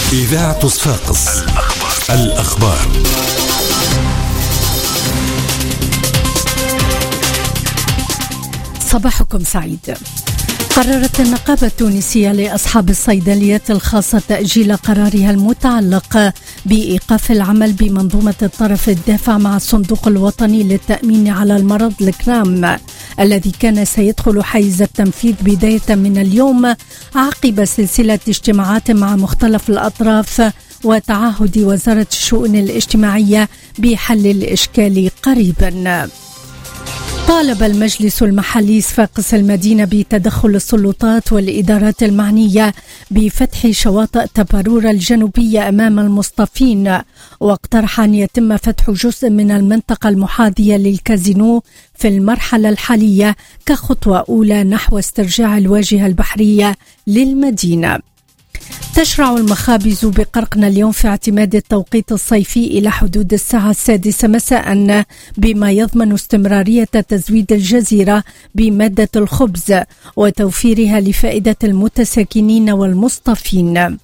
إذاعة صفاقس الأخبار. صباحكم سعيد. قررت النقابة التونسية لأصحاب الصيدليات الخاصة تأجيل قرارها المتعلق بإيقاف العمل بمنظومة الطرف الدافع مع الصندوق الوطني للتأمين على المرض الكرام، الذي كان سيدخل حيز التنفيذ بداية من اليوم عقب سلسلة اجتماعات مع مختلف الأطراف وتعهد وزارة الشؤون الاجتماعية بحل الإشكال قريبا. طالب المجلس المحلي صفاقس المدينة بتدخل السلطات والإدارات المعنية بفتح شواطئ تبارورة الجنوبية أمام المصطفين، واقترح أن يتم فتح جزء من المنطقة المحاذية للكازينو في المرحلة الحالية كخطوة أولى نحو استرجاع الواجهة البحرية للمدينة. تشرع المخابز بقرقنة اليوم في اعتماد التوقيت الصيفي إلى حدود الساعة 6 مساء، بما يضمن استمرارية تزويد الجزيرة بمادة الخبز وتوفيرها لفائدة المتساكنين والمصطفين.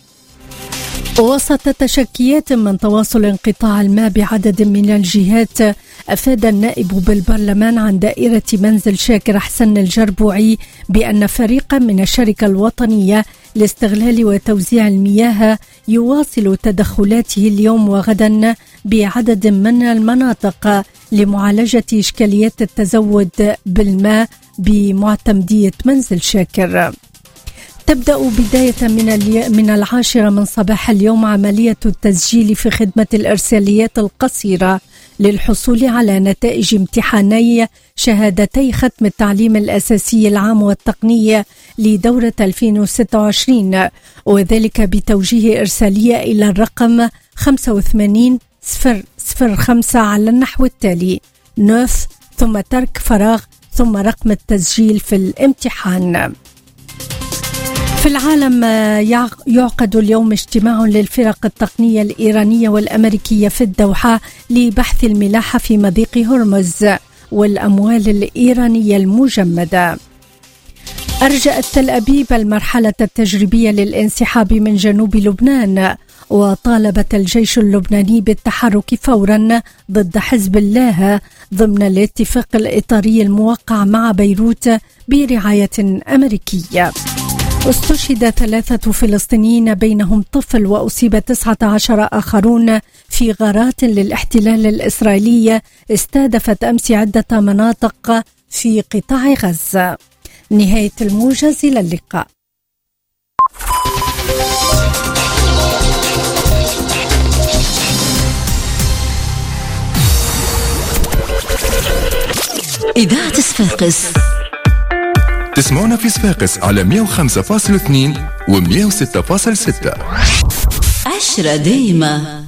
وسط تشكيات من تواصل انقطاع الماء بعدد من الجهات، أفاد النائب بالبرلمان عن دائرة منزل شاكر حسن الجربوعي بأن فريقا من الشركة الوطنية لاستغلال وتوزيع المياه يواصل تدخلاته اليوم وغدا بعدد من المناطق لمعالجة إشكاليات التزود بالماء بمعتمدية منزل شاكر. تبدأ بداية من 10 من صباح اليوم عملية التسجيل في خدمة الإرساليات القصيرة للحصول على نتائج امتحاني شهادتي ختم التعليم الأساسي العام والتقنية لدورة 2026، وذلك بتوجيه إرسالية إلى الرقم 85005 على النحو التالي: 9 ثم ترك فراغ ثم رقم التسجيل في الامتحان. في العالم يعقد اليوم اجتماع للفرق التقنية الإيرانية والأمريكية في الدوحة لبحث الملاحة في مضيق هرمز والأموال الإيرانية المجمدة. أرجأت تل أبيب المرحلة التجريبية للانسحاب من جنوب لبنان، وطالبت الجيش اللبناني بالتحرك فورا ضد حزب الله ضمن الاتفاق الإطاري الموقع مع بيروت برعاية أمريكية. استشهد 3 فلسطينيين بينهم طفل وأصيب 19 آخرون في غارات للاحتلال الإسرائيلي استهدفت أمس عدة مناطق في قطاع غزة. نهاية الموجز، إلى اللقاء. إذاعة صفاقس. تسمعونا في صفاقس على 105.2 و 106.6. 10 دايما.